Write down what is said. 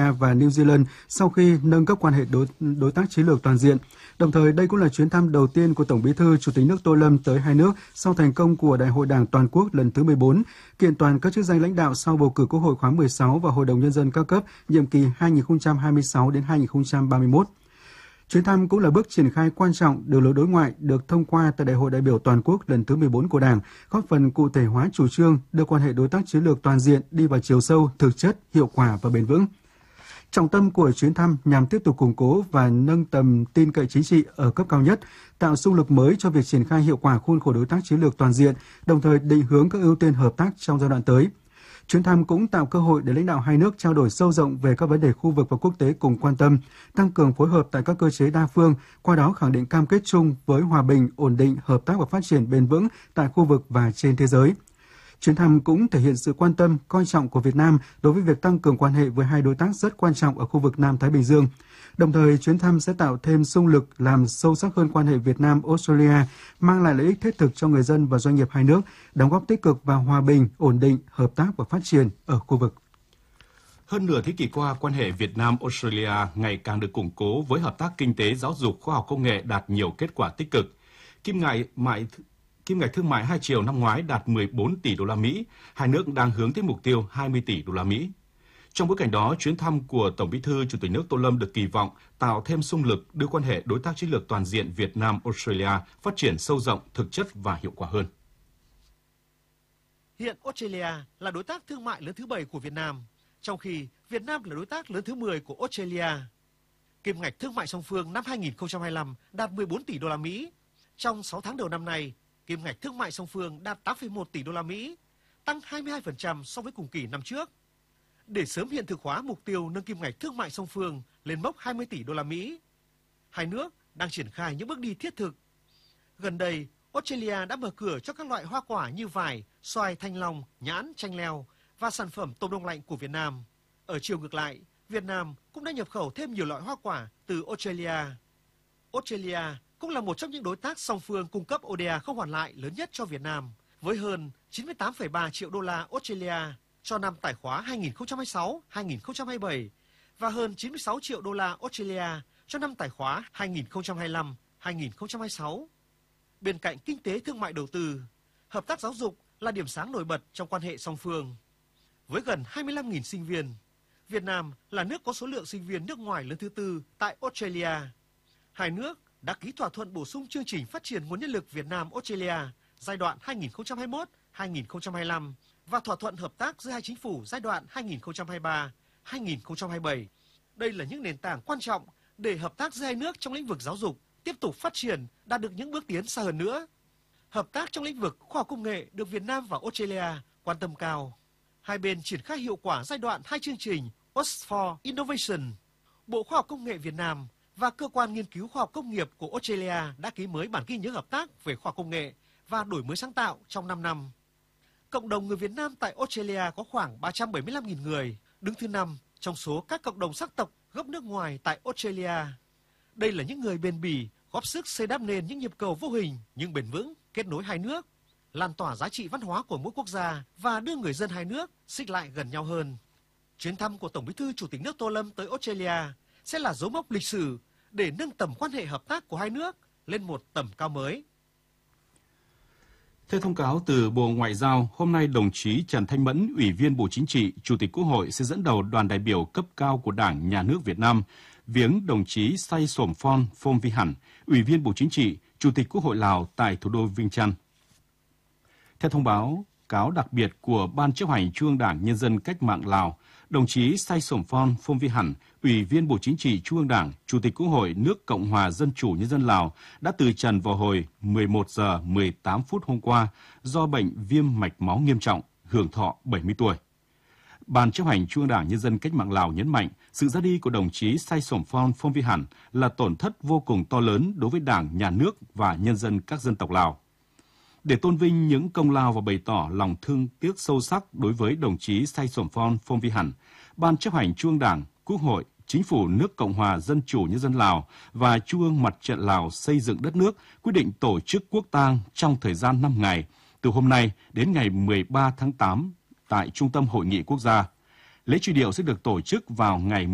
Australia và New Zealand sau khi nâng cấp quan hệ đối tác chiến lược toàn diện. Đồng thời, đây cũng là chuyến thăm đầu tiên của Tổng Bí thư Chủ tịch nước Tô Lâm tới hai nước sau thành công của Đại hội Đảng toàn quốc lần thứ 14, kiện toàn các chức danh lãnh đạo sau bầu cử Quốc hội khóa 16 và Hội đồng Nhân dân các cấp nhiệm kỳ 2026 đến 2031. Chuyến thăm cũng là bước triển khai quan trọng đường lối đối ngoại được thông qua tại Đại hội đại biểu toàn quốc lần thứ 14 của Đảng, góp phần cụ thể hóa chủ trương đưa quan hệ đối tác chiến lược toàn diện đi vào chiều sâu, thực chất, hiệu quả và bền vững. Trọng tâm của chuyến thăm nhằm tiếp tục củng cố và nâng tầm tin cậy chính trị ở cấp cao nhất, tạo xung lực mới cho việc triển khai hiệu quả khuôn khổ đối tác chiến lược toàn diện, đồng thời định hướng các ưu tiên hợp tác trong giai đoạn tới. Chuyến thăm cũng tạo cơ hội để lãnh đạo hai nước trao đổi sâu rộng về các vấn đề khu vực và quốc tế cùng quan tâm, tăng cường phối hợp tại các cơ chế đa phương, qua đó khẳng định cam kết chung với hòa bình, ổn định, hợp tác và phát triển bền vững tại khu vực và trên thế giới. Chuyến thăm cũng thể hiện sự quan tâm, coi trọng của Việt Nam đối với việc tăng cường quan hệ với hai đối tác rất quan trọng ở khu vực Nam Thái Bình Dương. Đồng thời, chuyến thăm sẽ tạo thêm xung lực làm sâu sắc hơn quan hệ Việt Nam-Australia, mang lại lợi ích thiết thực cho người dân và doanh nghiệp hai nước, đóng góp tích cực vào hòa bình, ổn định, hợp tác và phát triển ở khu vực. Hơn nửa thế kỷ qua, quan hệ Việt Nam-Australia ngày càng được củng cố với hợp tác kinh tế, giáo dục, khoa học công nghệ đạt nhiều kết quả tích cực. Kim ngạch thương mại hai chiều năm ngoái đạt 14 tỷ đô la Mỹ, hai nước đang hướng tới mục tiêu 20 tỷ đô la Mỹ. Trong bối cảnh đó, chuyến thăm của Tổng Bí thư Chủ tịch nước Tô Lâm được kỳ vọng tạo thêm xung lực đưa quan hệ đối tác chiến lược toàn diện Việt Nam-Australia phát triển sâu rộng, thực chất và hiệu quả hơn. Hiện Australia là đối tác thương mại lớn thứ 7 của Việt Nam, trong khi Việt Nam là đối tác lớn thứ 10 của Australia. Kim ngạch thương mại song phương năm 2025 đạt 14 tỷ đô la Mỹ. Trong 6 tháng đầu năm nay, kim ngạch thương mại song phương đạt 8,1 tỷ đô la Mỹ, tăng 22% so với cùng kỳ năm trước. Để sớm hiện thực hóa mục tiêu nâng kim ngạch thương mại song phương lên mốc 20 tỷ đô la Mỹ, hai nước đang triển khai những bước đi thiết thực. Gần đây, Australia đã mở cửa cho các loại hoa quả như vải, xoài, thanh long, nhãn, chanh leo và sản phẩm tôm đông lạnh của Việt Nam. Ở chiều ngược lại, Việt Nam cũng đã nhập khẩu thêm nhiều loại hoa quả từ Australia. Australia cũng là một trong những đối tác song phương cung cấp ODA không hoàn lại lớn nhất cho Việt Nam, với hơn 98,3 triệu đô la Australia cho năm tài khóa 2026-2027 và hơn 96 triệu đô la Australia cho năm tài khóa 2025-2026. Bên cạnh kinh tế thương mại đầu tư, hợp tác giáo dục là điểm sáng nổi bật trong quan hệ song phương. Với gần 25.000 sinh viên, Việt Nam là nước có số lượng sinh viên nước ngoài lớn thứ tư tại Australia. Hai nước đã ký thỏa thuận bổ sung chương trình phát triển nguồn nhân lực Việt Nam-Australia giai đoạn 2021-2025 và thỏa thuận hợp tác giữa hai chính phủ giai đoạn 2023-2027. Đây là những nền tảng quan trọng để hợp tác giữa hai nước trong lĩnh vực giáo dục tiếp tục phát triển, đạt được những bước tiến xa hơn nữa. Hợp tác trong lĩnh vực khoa học công nghệ được Việt Nam và Australia quan tâm cao. Hai bên triển khai hiệu quả giai đoạn 2 chương trình Oxford Innovation. Bộ Khoa học Công nghệ Việt Nam và Cơ quan Nghiên cứu Khoa học Công nghiệp của Australia đã ký mới bản ghi nhớ hợp tác về khoa học công nghệ và đổi mới sáng tạo trong 5 năm. Cộng đồng người Việt Nam tại Australia có khoảng 375.000 người, đứng thứ 5 trong số các cộng đồng sắc tộc gốc nước ngoài tại Australia. Đây là những người bền bỉ, góp sức xây đắp nên những nhịp cầu vô hình nhưng bền vững, kết nối hai nước, lan tỏa giá trị văn hóa của mỗi quốc gia và đưa người dân hai nước xích lại gần nhau hơn. Chuyến thăm của Tổng Bí thư Chủ tịch nước Tô Lâm tới Australia sẽ là dấu mốc lịch sử để nâng tầm quan hệ hợp tác của hai nước lên một tầm cao mới. Theo thông cáo từ Bộ Ngoại giao, hôm nay đồng chí Trần Thanh Mẫn, Ủy viên Bộ Chính trị, Chủ tịch Quốc hội sẽ dẫn đầu đoàn đại biểu cấp cao của Đảng, Nhà nước Việt Nam viếng đồng chí Say Somphone Phomvihane, Ủy viên Bộ Chính trị, Chủ tịch Quốc hội Lào tại thủ đô Viêng Chăn. Theo thông báo cáo đặc biệt của Ban Chấp hành Trung ương Đảng Nhân dân Cách mạng Lào, đồng chí Say Somphone Phomvihane, Ủy viên Bộ Chính trị Trung ương Đảng, Chủ tịch Quốc hội nước Cộng hòa Dân chủ Nhân dân Lào đã từ trần vào hồi 11 giờ 18 phút hôm qua do bệnh viêm mạch máu nghiêm trọng, hưởng thọ 70 tuổi. Ban Chấp hành Trung ương Đảng Nhân dân Cách mạng Lào nhấn mạnh sự ra đi của đồng chí Say Somphone Phomvihane là tổn thất vô cùng to lớn đối với Đảng, Nhà nước và nhân dân các dân tộc Lào. Để tôn vinh những công lao và bày tỏ lòng thương tiếc sâu sắc đối với đồng chí Say Somphone Phomvihane, Ban Chấp hành Trung ương Đảng, Quốc hội, Chính phủ nước Cộng hòa Dân chủ Nhân dân Lào và Trung ương Mặt trận Lào xây dựng đất nước quyết định tổ chức quốc tang trong thời gian 5 ngày, từ hôm nay đến ngày 13 tháng 8 tại Trung tâm Hội nghị Quốc gia. Lễ truy điệu sẽ được tổ chức vào ngày